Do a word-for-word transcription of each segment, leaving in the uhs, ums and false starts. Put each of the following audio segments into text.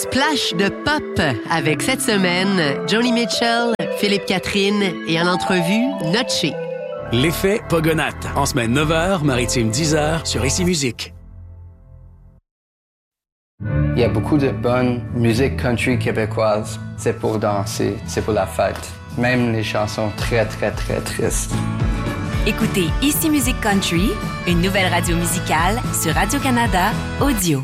Splash de pop avec cette semaine Joni Mitchell, Philippe Catherine et en entrevue Notché. L'effet Pogonat, en semaine neuf heures, maritime dix heures sur Ici Musique. Il y a beaucoup de bonne musique country québécoise. C'est pour danser, c'est pour la fête. Même les chansons très, très, très tristes. Écoutez Ici Musique Country, une nouvelle radio musicale sur Radio-Canada Audio.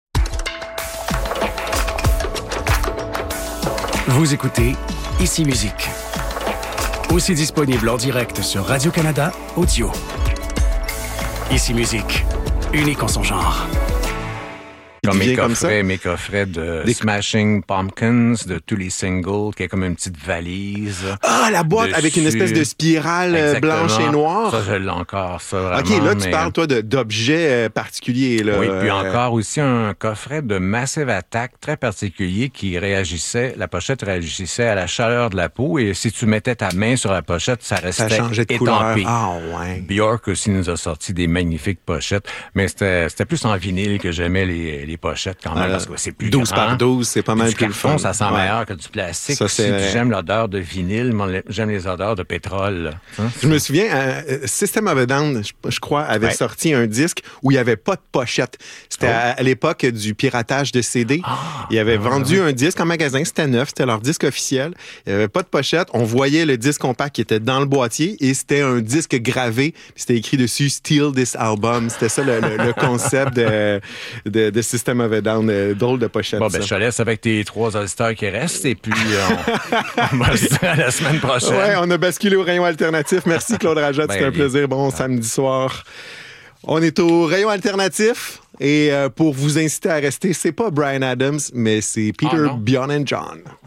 Vous écoutez Ici Musique. Aussi disponible en direct sur Radio-Canada Audio. Ici Musique, unique en son genre. Comme mes comme coffrets, ça. mes coffrets de Des- Smashing Pumpkins, de tous les singles, qui est comme une petite valise. Ah, la boîte Dessus. avec une espèce de spirale euh, Exactement. blanche et noire. Ça, je l'ai encore, ça, vraiment. OK, là, tu mais- parles, toi, de, d'objets euh, particuliers. Là. Oui, puis Euh, encore aussi un coffret de Massive Attack très particulier qui réagissait, la pochette réagissait à la chaleur de la peau et si tu mettais ta main sur la pochette, ça restait Ça changeait de couleur. étampé. Ah, ouais. Bjork aussi nous a sorti des magnifiques pochettes, mais c'était, c'était plus en vinyle que j'aimais les, les pochettes quand même, Euh, parce que c'est plus douze grand. par douze, c'est pas mal Du plus le carton, fun. ça sent Ouais. meilleur que du plastique. Ça, c'est Si vrai. j'aime l'odeur de vinyle, moi, j'aime les odeurs de pétrole. Hein? Je me souviens, euh, System of a Down, je, je crois, avait Ouais. sorti un disque où il n'y avait pas de pochette. C'était Oh. à, à l'époque du piratage de C D. Ah, Ils avaient ah, vendu un disque en magasin, c'était neuf, c'était leur disque officiel. Il n'y avait pas de pochette. On voyait le disque compact qui était dans le boîtier et c'était un disque gravé. Puis c'était écrit dessus « Steal this album ». C'était ça le, le- le concept de, de, de System of a Down. euh, Drôle de pochette. Bon, ben, ça. je te laisse avec tes trois auditeurs qui restent et puis euh, on, on va se dire à la semaine prochaine. Ouais, on a basculé au rayon alternatif. Merci Claude Rajot, Ben, c'était un bien. plaisir. Bon samedi soir. On est au rayon alternatif et euh, pour vous inciter à rester, c'est pas Bryan Adams, mais c'est Peter Ah, non. Bjorn and John.